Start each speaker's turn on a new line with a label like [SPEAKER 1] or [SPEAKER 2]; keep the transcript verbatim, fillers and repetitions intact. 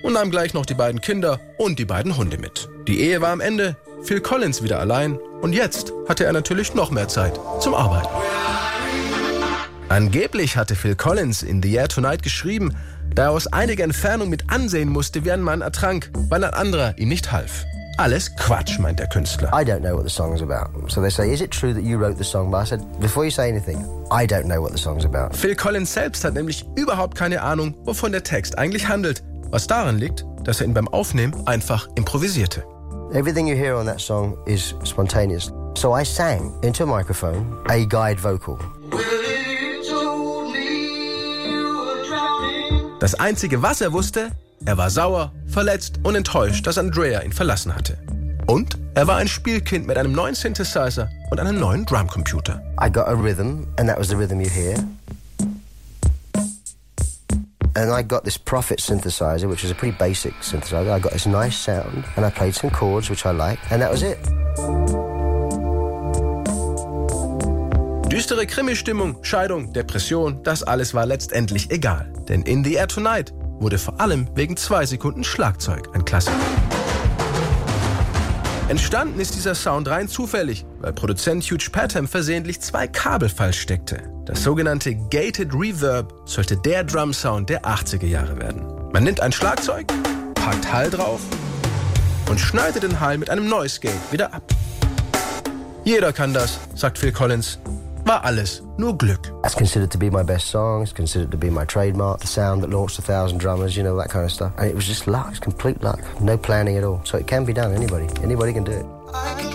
[SPEAKER 1] und nahm gleich noch die beiden Kinder und die beiden Hunde mit. Die Ehe war am Ende, Phil Collins wieder allein und jetzt hatte er natürlich noch mehr Zeit zum Arbeiten. Angeblich hatte Phil Collins in The Air Tonight geschrieben, da er aus einiger Entfernung mit ansehen musste, wie ein Mann ertrank, weil ein anderer ihm nicht half. Alles Quatsch, meint der Künstler.
[SPEAKER 2] I don't know what the song's about. So they say, is it true that you wrote the song? But I said, before you say anything, I don't know what the song's about.
[SPEAKER 1] Phil Collins selbst hat nämlich überhaupt keine Ahnung, wovon der Text eigentlich handelt. Was daran liegt, dass er ihn beim Aufnehmen einfach improvisierte.
[SPEAKER 2] Everything you hear on that song is spontaneous. So I sang into a microphone a guide vocal.
[SPEAKER 1] Das Einzige, was er wusste, er war sauer, verletzt und enttäuscht, dass Andrea ihn verlassen hatte. Und er war ein Spielkind mit einem neuen Synthesizer und einem neuen Drumcomputer.
[SPEAKER 2] I got a rhythm, and that was the rhythm you hear. And I got this Prophet synthesizer, which is a pretty basic synthesizer. I got this nice sound, and I played some chords, which I liked, and that was it.
[SPEAKER 1] Düstere Krimi-Stimmung, Scheidung, Depression, das alles war letztendlich egal. Denn in The Air Tonight wurde vor allem wegen zwei Sekunden Schlagzeug ein Klassiker. Entstanden ist dieser Sound rein zufällig, weil Produzent Hugh Padgham versehentlich zwei Kabel falsch steckte. Das sogenannte Gated Reverb sollte der Drum-Sound der achtziger Jahre werden. Man nimmt ein Schlagzeug, packt Hall drauf und schneidet den Hall mit einem Noise Gate wieder ab. Jeder kann das, sagt Phil Collins. War alles nur Glück.
[SPEAKER 2] That's considered to be my best song. It's considered to be my trademark. The sound that launched a thousand drummers, you know, that kind of stuff. And it was just luck. It's complete luck. No planning at all. So it can be done. Anybody. Anybody can do it.